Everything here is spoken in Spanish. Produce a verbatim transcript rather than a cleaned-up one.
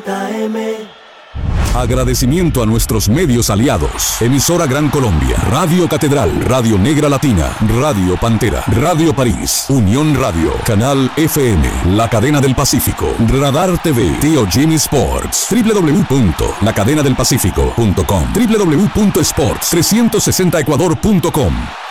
J M. Agradecimiento a nuestros medios aliados. Emisora Gran Colombia, Radio Catedral, Radio Negra Latina, Radio Pantera, Radio París, Unión Radio, Canal F M, La Cadena del Pacífico, Radar T V, Tío Jimmy Sports, w w w punto la cadena del pacífico punto com, w w w punto sports trescientos sesenta ecuador punto com.